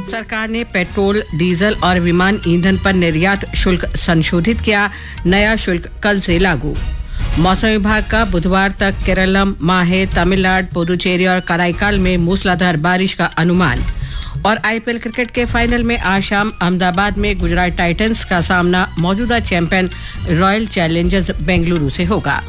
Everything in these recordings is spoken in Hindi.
सरकार ने पेट्रोल, डीजल और विमान ईंधन पर निर्यात शुल्क संशोधित किया। नया शुल्क कल से लागू। मौसम विभाग का बुधवार तक केरलम, माहे, तमिलनाडु, पुडुचेरी और कराईकाल में मूसलाधार बारिश का अनुमान। और आईपीएल क्रिकेट के फाइनल में आज शाम अहमदाबाद में गुजरात टाइटंस का सामना मौजूदा चैंपियन रॉयल चैलेंजर्स बेंगलुरु से होगा।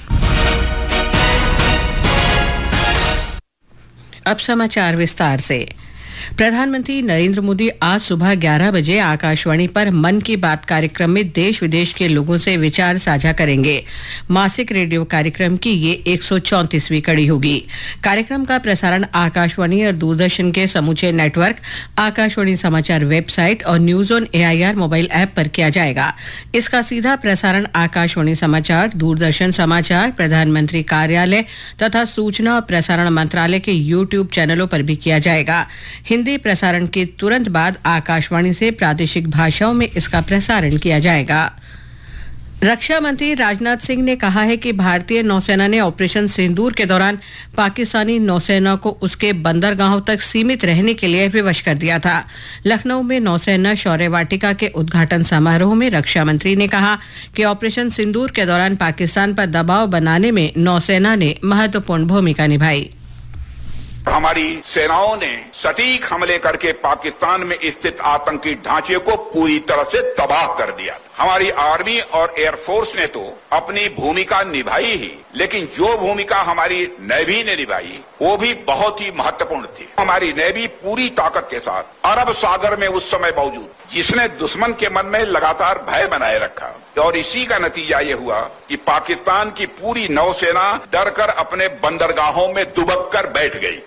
अब समाचार विस्तार से। प्रधानमंत्री नरेंद्र मोदी आज सुबह 11 बजे आकाशवाणी पर मन की बात कार्यक्रम में देश विदेश के लोगों से विचार साझा करेंगे। मासिक रेडियो कार्यक्रम की ये 134वीं कड़ी होगी। कार्यक्रम का प्रसारण आकाशवाणी और दूरदर्शन के समूचे नेटवर्क, आकाशवाणी समाचार वेबसाइट और news on AIR mobile app पर किया जाएगा। इसका सीधा प्रसारण आकाशवाणी समाचार, दूरदर्शन समाचार, प्रधानमंत्री कार्यालय तथा सूचना और प्रसारण मंत्रालय के यूट्यूब चैनलों पर भी किया जाएगा। हिंदी प्रसारण के तुरंत बाद आकाशवाणी से प्रादेशिक भाषाओं में इसका प्रसारण किया जाएगा। रक्षा मंत्री राजनाथ सिंह ने कहा है कि भारतीय नौसेना ने ऑपरेशन सिंदूर के दौरान पाकिस्तानी नौसेना को उसके बंदरगाहों तक सीमित रहने के लिए विवश कर दिया था। लखनऊ में नौसेना शौर्य वाटिका के उद्घाटन समारोह में रक्षा मंत्री ने कहा कि ऑपरेशन सिंदूर के दौरान पाकिस्तान पर दबाव बनाने में नौसेना ने महत्वपूर्ण भूमिका निभाई। हमारी सेनाओं ने सटीक हमले करके पाकिस्तान में स्थित आतंकी ढांचे को पूरी तरह से तबाह कर दिया। हमारी आर्मी और एयरफोर्स ने तो अपनी भूमिका निभाई ही, लेकिन जो भूमिका हमारी नेवी ने निभाई वो भी बहुत ही महत्वपूर्ण थी। हमारी नेवी पूरी ताकत के साथ अरब सागर में उस समय मौजूद, जिसने दुश्मन के मन में लगातार भय बनाए रखा, और इसी का नतीजा ये हुआ कि पाकिस्तान की पूरी नौसेना डरकर अपने बंदरगाहों में दुबक कर बैठ गई।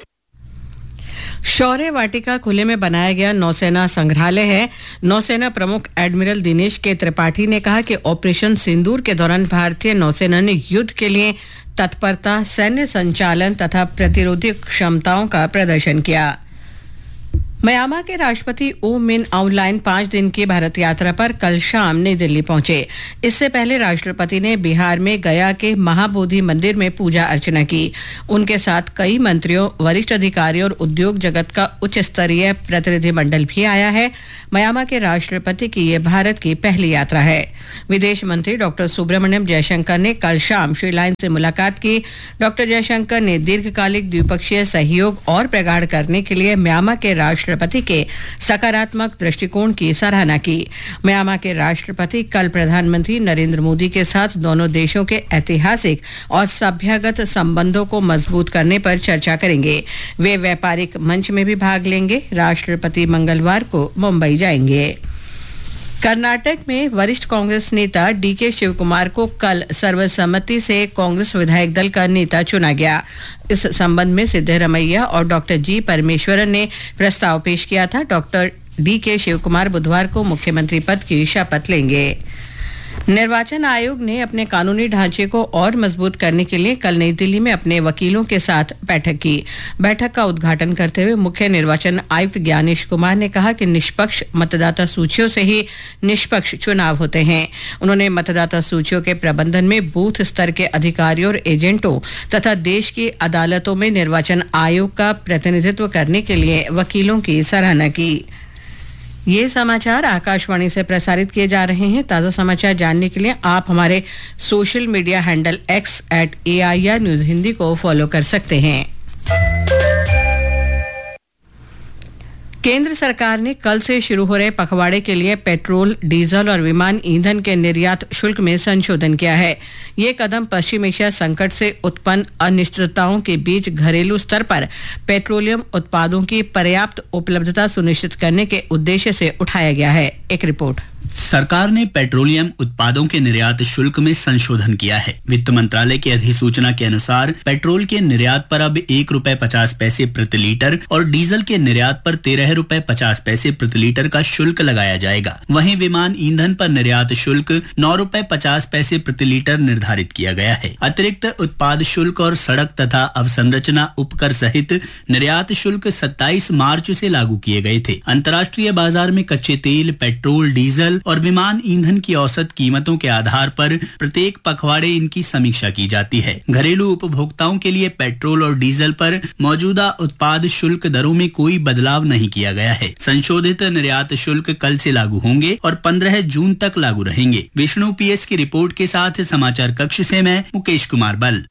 शौर्य वाटिका खुले में बनाया गया नौसेना संग्रहालय है। नौसेना प्रमुख एडमिरल दिनेश के त्रिपाठी ने कहा कि ऑपरेशन सिंदूर के दौरान भारतीय नौसेना ने युद्ध के लिए तत्परता, सैन्य संचालन तथा प्रतिरोधी क्षमताओं का प्रदर्शन किया। म्यांमार के राष्ट्रपति ओ मिन आउंग लाइन 5 दिन की भारत यात्रा पर कल शाम नई दिल्ली पहुंचे। इससे पहले राष्ट्रपति ने बिहार में गया के महाबोधि मंदिर में पूजा अर्चना की। उनके साथ कई मंत्रियों, वरिष्ठ अधिकारियों और उद्योग जगत का उच्च स्तरीय प्रतिनिधिमंडल भी आया है। म्यांमार के राष्ट्रपति की यह भारत की पहली यात्रा है। विदेश मंत्री डॉक्टर सुब्रमण्यम जयशंकर ने कल शाम श्री लाइन से मुलाकात की। डॉक्टर जयशंकर ने दीर्घकालिक द्विपक्षीय सहयोग और प्रगाढ़ करने के लिए म्यांमार के राष्ट्रपति के सकारात्मक दृष्टिकोण की सराहना की। म्यांमार के राष्ट्रपति कल प्रधानमंत्री नरेंद्र मोदी के साथ दोनों देशों के ऐतिहासिक और सभ्यगत संबंधों को मजबूत करने पर चर्चा करेंगे। वे व्यापारिक मंच में भी भाग लेंगे। राष्ट्रपति मंगलवार को मुंबई जाएंगे। कर्नाटक में वरिष्ठ कांग्रेस नेता डीके शिवकुमार को कल सर्वसम्मति से कांग्रेस विधायक दल का नेता चुना गया। इस संबंध में सिद्धरमैया और डॉक्टर जी परमेश्वरन ने प्रस्ताव पेश किया था। डॉक्टर डीके शिवकुमार बुधवार को मुख्यमंत्री पद की शपथ लेंगे। निर्वाचन आयोग ने अपने कानूनी ढांचे को और मजबूत करने के लिए कल नई दिल्ली में अपने वकीलों के साथ बैठक की। बैठक का उद्घाटन करते हुए मुख्य निर्वाचन आयुक्त ज्ञानेश कुमार ने कहा कि निष्पक्ष मतदाता सूचियों से ही निष्पक्ष चुनाव होते हैं। उन्होंने मतदाता सूचियों के प्रबंधन में बूथ स्तर के अधिकारियों और एजेंटों तथा देश की अदालतों में निर्वाचन आयोग का प्रतिनिधित्व करने के लिए वकीलों की सराहना की। ये समाचार आकाशवाणी से प्रसारित किए जा रहे हैं। ताज़ा समाचार जानने के लिए आप हमारे social media handle x@AIR news Hindi को फॉलो कर सकते हैं। केंद्र सरकार ने कल से शुरू हो रहे पखवाड़े के लिए पेट्रोल, डीजल और विमान ईंधन के निर्यात शुल्क में संशोधन किया है। ये कदम पश्चिम एशिया संकट से उत्पन्न अनिश्चितताओं के बीच घरेलू स्तर पर पेट्रोलियम उत्पादों की पर्याप्त उपलब्धता सुनिश्चित करने के उद्देश्य से उठाया गया है। एक रिपोर्ट। सरकार ने पेट्रोलियम उत्पादों के निर्यात शुल्क में संशोधन किया है। वित्त मंत्रालय की अधिसूचना के अनुसार पेट्रोल के निर्यात पर अब ₹1.50 प्रति लीटर और डीजल के निर्यात पर ₹13.50 प्रति लीटर का शुल्क लगाया जाएगा। वहीं विमान ईंधन पर निर्यात शुल्क ₹9.50 प्रति लीटर निर्धारित किया गया है। अतिरिक्त उत्पाद शुल्क और सड़क तथा अवसंरचना उपकर सहित निर्यात शुल्क 27 मार्च से लागू किए गए थे। अंतर्राष्ट्रीय बाजार में कच्चे तेल, पेट्रोल, डीजल डीजल और विमान ईंधन की औसत कीमतों के आधार पर प्रत्येक पखवाड़े इनकी समीक्षा की जाती है। घरेलू उपभोक्ताओं के लिए पेट्रोल और डीजल पर मौजूदा उत्पाद शुल्क दरों में कोई बदलाव नहीं किया गया है। संशोधित निर्यात शुल्क कल से लागू होंगे और 15 जून तक लागू रहेंगे। विष्णु पीएस की रिपोर्ट के साथ समाचार कक्ष से मैं मुकेश कुमार बल।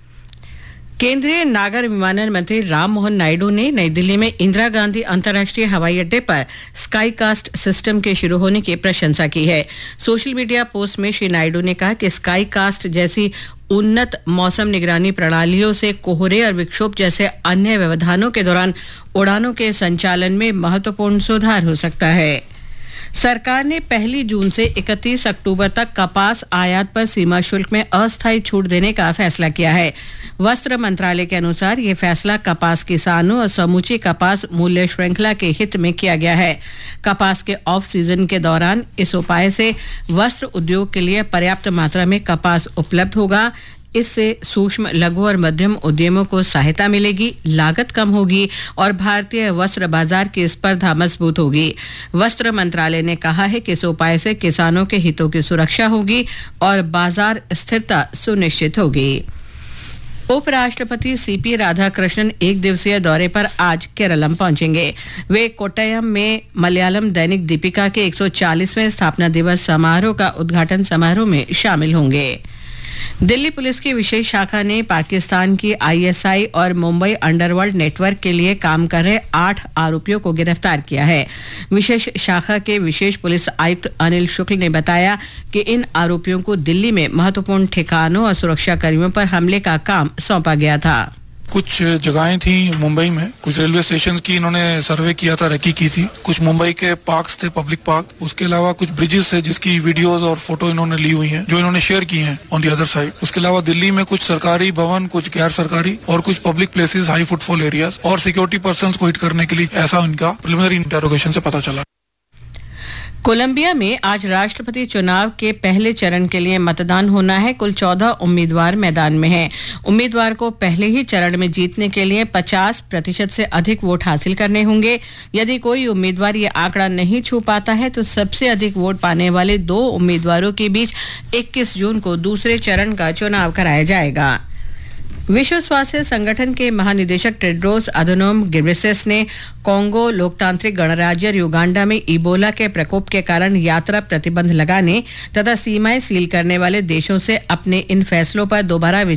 केंद्रीय नागर विमानन मंत्री राममोहन नायडू ने नई दिल्ली में इंदिरा गांधी अंतर्राष्ट्रीय हवाई अड्डे पर स्काई कास्ट सिस्टम के शुरू होने की प्रशंसा की है। सोशल मीडिया पोस्ट में श्री नायडू ने कहा कि स्काई कास्ट जैसी उन्नत मौसम निगरानी प्रणालियों से कोहरे और विक्षोभ जैसे अन्य व्यवधानों के दौरान उड़ानों के संचालन में महत्वपूर्ण सुधार हो सकता है। सरकार ने 1 जून से 31 अक्टूबर तक कपास आयात पर सीमा शुल्क में अस्थायी छूट देने का फैसला किया है। वस्त्र मंत्रालय के अनुसार यह फैसला कपास किसानों और समूची कपास मूल्य श्रृंखला के हित में किया गया है। कपास के ऑफ सीजन के दौरान इस उपाय से वस्त्र उद्योग के लिए पर्याप्त मात्रा में कपास उपलब्ध होगा। इससे सूक्ष्म, लघु और मध्यम उद्यमों को सहायता मिलेगी, लागत कम होगी और भारतीय वस्त्र बाजार की स्पर्धा मजबूत होगी। वस्त्र मंत्रालय ने कहा है कि इस उपाय से किसानों के हितों की सुरक्षा होगी और बाजार स्थिरता सुनिश्चित होगी। उपराष्ट्रपति सीपी राधाकृष्णन 1 दिवसीय दौरे पर आज केरलम पहुंचेंगे। वे कोट्टयम में मलयालम दैनिक दीपिका के 140वें स्थापना दिवस समारोह का उद्घाटन समारोह में शामिल होंगे। दिल्ली पुलिस की विशेष शाखा ने पाकिस्तान की आईएसआई और मुंबई अंडरवर्ल्ड नेटवर्क के लिए काम कर रहे 8 आरोपियों को गिरफ्तार किया है। विशेष शाखा के विशेष पुलिस आयुक्त अनिल शुक्ल ने बताया कि इन आरोपियों को दिल्ली में महत्वपूर्ण ठिकानों और सुरक्षा कर्मियों पर हमले का काम सौंपा गया था। कुछ जगहें थी मुंबई में, कुछ रेलवे स्टेशन की इन्होंने सर्वे किया था, रेकी की थी। कुछ मुंबई के पार्क्स थे, पब्लिक पार्क। उसके अलावा कुछ ब्रिजेस है जिसकी वीडियोस और फोटो इन्होंने ली हुई हैं, जो इन्होंने शेयर की हैं ऑन दी अदर साइड। उसके अलावा दिल्ली में कुछ सरकारी भवन, कुछ गैर सरकारी और कुछ public places, high footfall areas और सिक्योरिटी पर्सन को हिट करने के लिए, ऐसा इनका प्रिलिमिनरी इंटेरोगेशन से पता चला। कोलंबिया में आज राष्ट्रपति चुनाव के पहले चरण के लिए मतदान होना है। कुल 14 उम्मीदवार मैदान में हैं। उम्मीदवार को पहले ही चरण में जीतने के लिए 50% से अधिक वोट हासिल करने होंगे। यदि कोई उम्मीदवार ये आंकड़ा नहीं छू पाता है तो सबसे अधिक वोट पाने वाले 2 उम्मीदवारों के बीच 21 जून को दूसरे चरण का चुनाव कराया जाएगा। विश्व स्वास्थ्य संगठन के महानिदेशक टेड्रोस अधनोम गिब्रेसेस ने कांगो लोकतांत्रिक गणराज्य युगांडा में इबोला के प्रकोप के कारण यात्रा प्रतिबंध लगाने तथा सीमाएं सील करने वाले देशों से अपने इन फैसलों पर दोबारा